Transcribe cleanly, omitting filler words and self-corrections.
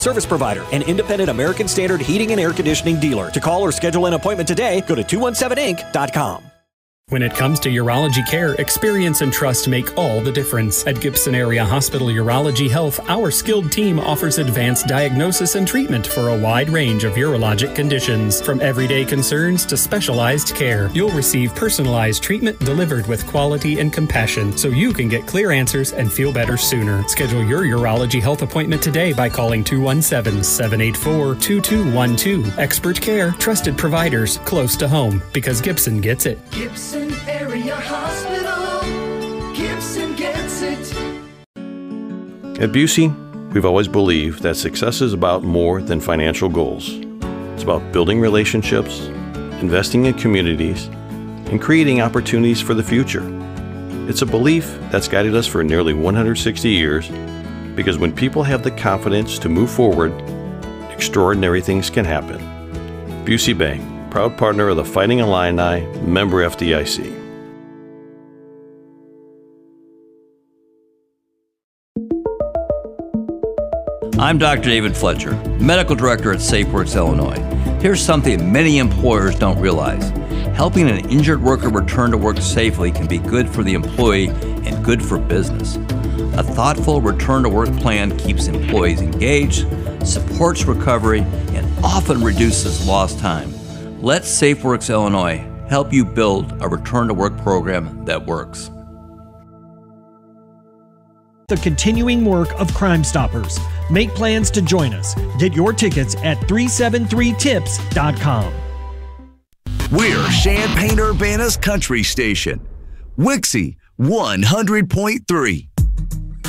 Service provider and independent American Standard heating and air conditioning dealer. To call or schedule an appointment today, go to 217inc.com. When it comes to urology care, experience and trust make all the difference. At Gibson Area Hospital Urology Health, our skilled team offers advanced diagnosis and treatment for a wide range of urologic conditions. From everyday concerns to specialized care, you'll receive personalized treatment delivered with quality and compassion so you can get clear answers and feel better sooner. Schedule your urology health appointment today by calling 217-784-2212. Expert care, trusted providers, close to home, because Gibson gets it. Gibson Area Hospital. Gibson gets it. At Busey, we've always believed that success is about more than financial goals. It's about building relationships, investing in communities, and creating opportunities for the future. It's a belief that's guided us for nearly 160 years because when people have the confidence to move forward, extraordinary things can happen. Busey Bank, proud partner of the Fighting Illini, member FDIC. I'm Dr. David Fletcher, Medical Director at SafeWorks Illinois. Here's something many employers don't realize. Helping an injured worker return to work safely can be good for the employee and good for business. A thoughtful return to work plan keeps employees engaged, supports recovery, and often reduces lost time. Let SafeWorks Illinois help you build a return to work program that works. The continuing work of Crime Stoppers. Make plans to join us. Get your tickets at 373tips.com. We're Champaign-Urbana's country station. Wixie 100.3.